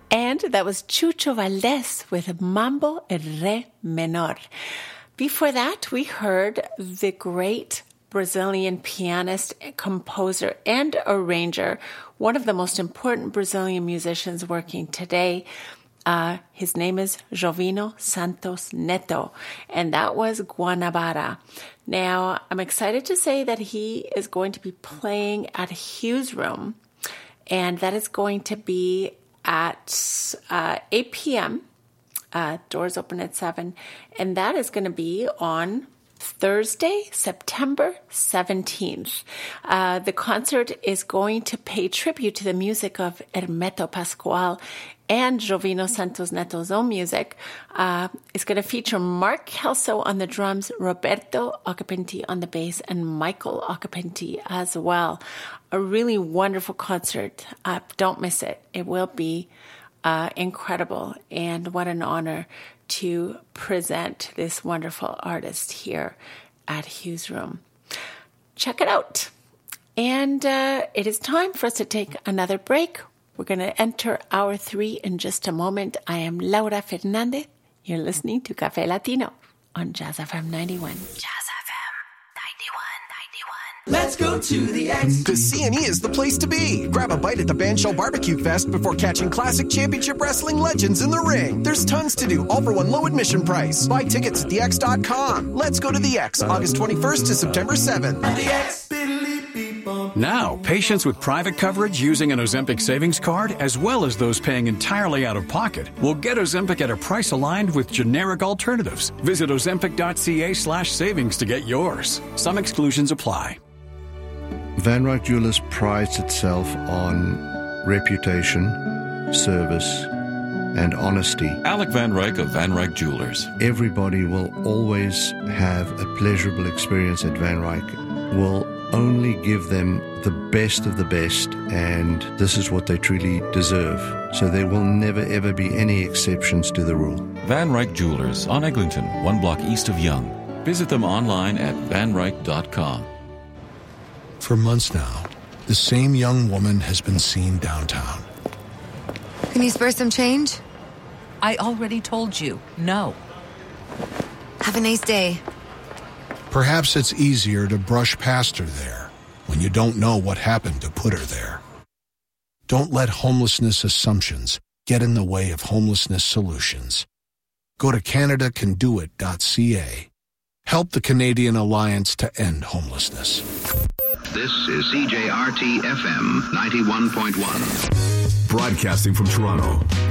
And that was Chucho Valdés with Mambo Re Menor. Before that, we heard the great Brazilian pianist, composer, and arranger, one of the most important Brazilian musicians working today. His name is Jovino Santos Neto, and that was Guanabara. Now, I'm excited to say that he is going to be playing at Hughes Room, and that is going to be at 8 p.m. Doors open at 7, and that is going to be on Thursday, September 17th. The concert is going to pay tribute to the music of Hermeto Pascoal and Jovino Santos Neto's own music. It's going to feature Mark Kelso on the drums, Roberto Occhipinti on the bass, and Michael Occhipinti as well. A really wonderful concert. Don't miss it. It will be incredible, and what an honor to present this wonderful artist here at Hughes Room. Check it out. And it is time for us to take another break. We're going to enter hour 3 in just a moment. I am Laura Fernandez. You're listening to Café Latino on Jazz FM 91. Let's go to the X. The C&E is the place to be. Grab a bite at the Bandshell Barbecue Fest before catching classic championship wrestling legends in the ring. There's tons to do, all for one low admission price. Buy tickets at thex.com. Let's go to the X, August 21st to September 7th. The X. Now, patients with private coverage using an Ozempic savings card, as well as those paying entirely out of pocket, will get Ozempic at a price aligned with generic alternatives. Visit ozempic.ca/savings to get yours. Some exclusions apply. Van Ryck Jewelers prides itself on reputation, service, and honesty. Alec Van Ryck of Van Ryck Jewelers. Everybody will always have a pleasurable experience at Van Ryck. We'll only give them the best of the best, and this is what they truly deserve. So there will never, ever be any exceptions to the rule. Van Ryck Jewelers on Eglinton, 1 block east of Yonge. Visit them online at vanryck.com. For months now, the same young woman has been seen downtown. Can you spare some change? I already told you, no. Have a nice day. Perhaps it's easier to brush past her there when you don't know what happened to put her there. Don't let homelessness assumptions get in the way of homelessness solutions. Go to CanadaCanDoIt.ca. Help the Canadian Alliance to End Homelessness. This is CJRT FM 91.1. Broadcasting from Toronto.